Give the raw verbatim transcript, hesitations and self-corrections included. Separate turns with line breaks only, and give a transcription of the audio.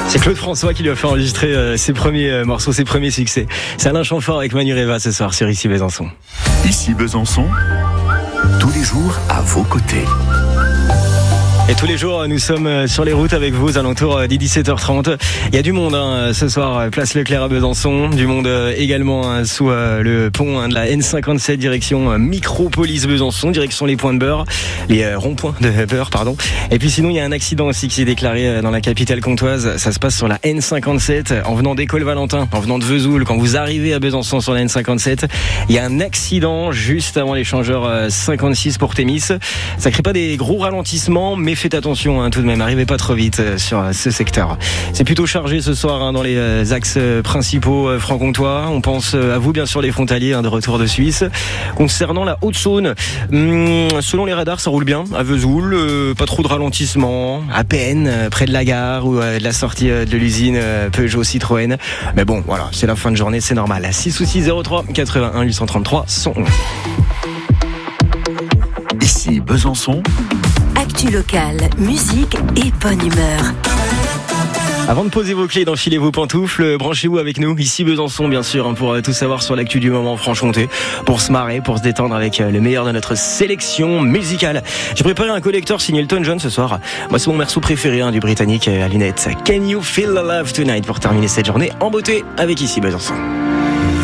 C'est Claude François qui lui a fait enregistrer euh, ses premiers euh, morceaux, ses premiers succès. C'est Alain Chamfort avec Manu Reva ce soir sur Ici Besançon.
Ici Besançon, tous les jours à vos côtés.
Et tous les jours, nous sommes sur les routes avec vous aux alentours des dix-sept heures trente. Il y a du monde hein, ce soir, place Leclerc à Besançon. Du monde également hein, sous euh, le pont hein, de la N cinquante-sept, direction euh, Micropolis Besançon, direction les points de beurre, les euh, ronds-points de beurre, pardon. Et puis sinon, il y a un accident aussi qui s'est déclaré euh, dans la capitale comtoise. Ça se passe sur la N cinquante-sept, en venant d'École Valentin, en venant de Vesoul. Quand vous arrivez à Besançon sur la N cinquante-sept, il y a un accident juste avant l'échangeur euh, cinquante-six pour Thémis. Ça crée pas des gros ralentissements, mais faites attention hein, tout de même, arrivez pas trop vite euh, sur euh, ce secteur. C'est plutôt chargé ce soir hein, dans les euh, axes euh, principaux euh, franc-comtois. On pense euh, à vous bien sûr les frontaliers hein, de retour de Suisse. Concernant la Haute-Saône, hum, selon les radars ça roule bien à Vesoul, euh, pas trop de ralentissement, à peine euh, près de la gare ou euh, de la sortie euh, de l'usine euh, Peugeot Citroën. Mais bon voilà, c'est la fin de journée, c'est normal. six ou six zéro trois quatre-vingt-un huit cent trente-trois cent onze.
Ici Besançon.
Actu locale, musique et bonne humeur.
Avant de poser vos clés, d'enfiler vos pantoufles, branchez-vous avec nous, ici Besançon bien sûr, hein, pour euh, tout savoir sur l'actu du moment en Franche-Comté, pour se marrer, pour se détendre avec euh, le meilleur de notre sélection musicale. J'ai préparé un collector signé Elton John ce soir. Moi c'est mon morceau préféré hein, du Britannique euh, à lunettes. Can You Feel the Love Tonight pour terminer cette journée en beauté avec ici Besançon.